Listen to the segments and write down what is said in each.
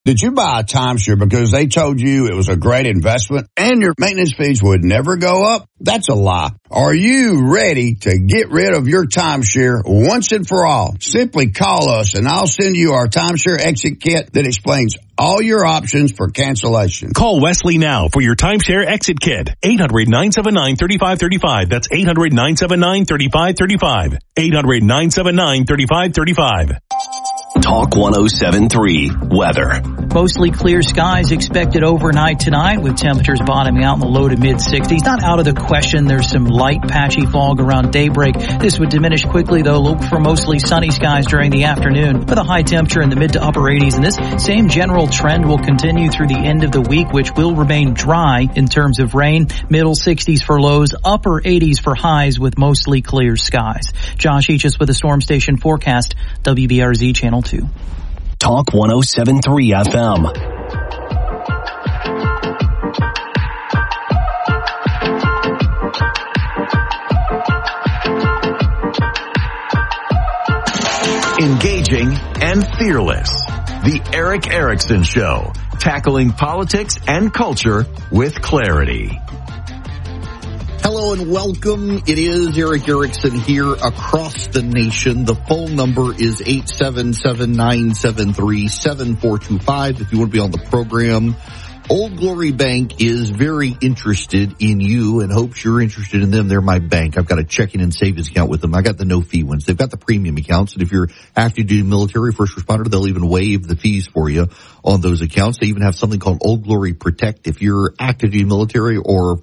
Did you buy a timeshare because they told you it was a great investment and your maintenance fees would never go up? That's a lie. Are you ready to get rid of your timeshare once and for all? Simply call us and I'll send you our timeshare exit kit that explains all your options for cancellation. Call Wesley now for your timeshare exit kit. 800-979-3535. That's 800-979-3535. 800-979-3535. Talk 107.3 weather. Mostly clear skies expected overnight tonight with temperatures bottoming out in the low to mid 60s. Not out of the question. There's some light patchy fog around daybreak. This would diminish quickly though. Look for mostly sunny skies during the afternoon with a high temperature in the mid to upper 80s. And this same general trend will continue through the end of the week, which will remain dry in terms of rain. Middle 60s for lows, upper 80s for highs with mostly clear skies. Josh Eaches with the Storm Station forecast, WBRZ Channel 2. Talk 107.3 FM. Engaging and fearless. The Eric Erickson Show. Tackling politics and culture with clarity. Hello and welcome. It is Eric Erickson here across the nation. The phone number is 877-973-7425 if you want to be on the program. Old Glory Bank is very interested in you and hopes you're interested in them. They're my bank. I've got a checking and savings account with them. I got the no-fee ones. They've got the premium accounts, and if you're active duty military, first responder, they'll even waive the fees for you on those accounts. They even have something called Old Glory Protect. If you're active duty military or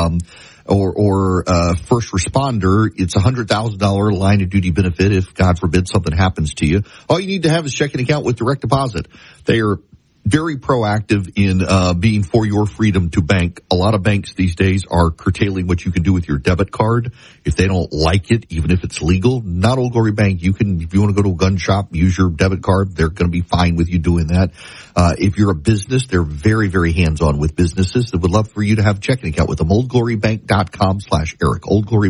first responder, it's $100,000 line of duty benefit if, God forbid, something happens to you. All you need to have is a checking account with direct deposit. They are very proactive in being for your freedom to bank. A lot of banks these days are curtailing what you can do with your debit card if they don't like it, even if it's legal. Not Old Glory Bank. You can, if you want to go to a gun shop, use your debit card. They're going to be fine with you doing that. If you're a business, they're very, very hands-on with businesses that would love for you to have a checking account with them. OldGloryBank.com/Eric.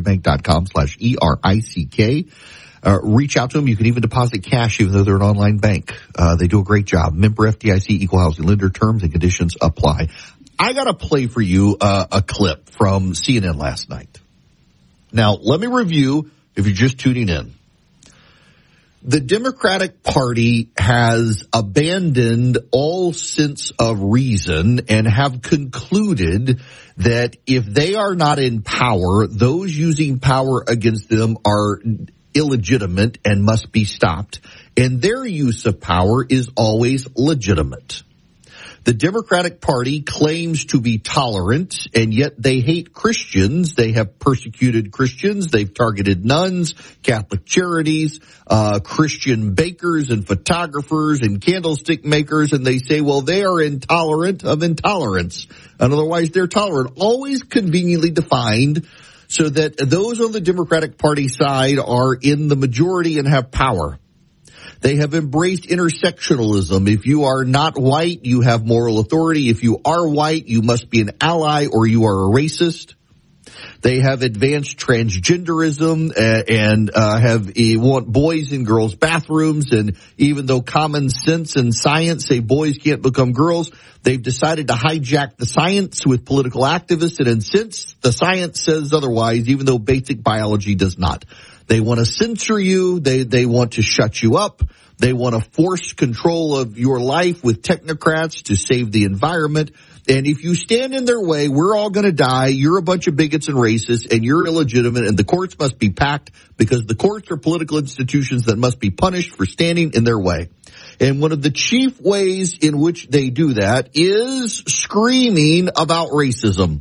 OldGloryBank.com/ERICK. Reach out to them. You can even deposit cash even though they're an online bank. They do a great job. Member FDIC, equal housing lender, terms and conditions apply. I got to play for you a clip from CNN last night. Now, let me review if you're just tuning in. The Democratic Party has abandoned all sense of reason and have concluded that if they are not in power, those using power against them are illegitimate and must be stopped, and their use of power is always legitimate. The Democratic Party claims to be tolerant, and yet they hate Christians. They have persecuted Christians. They've targeted nuns, Catholic charities, Christian bakers and photographers and candlestick makers, and they say, well, they are intolerant of intolerance, and otherwise they're tolerant. Always conveniently defined so that those on the Democratic Party side are in the majority and have power. They have embraced intersectionalism. If you are not white, you have moral authority. If you are white, you must be an ally or you are a racist. They have advanced transgenderism and want boys in girls' bathrooms. And even though common sense and science say boys can't become girls, they've decided to hijack the science with political activists and incense the science says otherwise, even though basic biology does not. They want to censor you. They want to shut you up. They want to force control of your life with technocrats to save the environment. And if you stand in their way, we're all going to die. You're a bunch of bigots and racists, and you're illegitimate, and the courts must be packed because the courts are political institutions that must be punished for standing in their way. And one of the chief ways in which they do that is screaming about racism.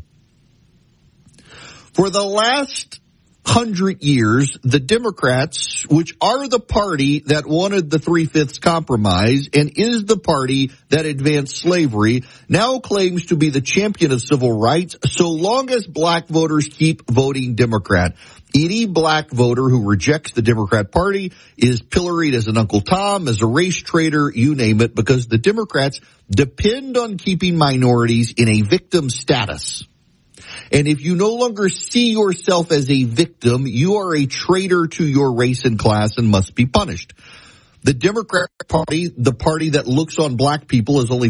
For the last 100 years, the Democrats, which are the party that wanted the 3/5 compromise and is the party that advanced slavery, now claims to be the champion of civil rights so long as black voters keep voting Democrat. Any black voter who rejects the Democrat Party is pilloried as an Uncle Tom, as a race traitor, you name it, because the Democrats depend on keeping minorities in a victim status. And if you no longer see yourself as a victim, you are a traitor to your race and class and must be punished. The Democratic Party, the party that looks on black people as only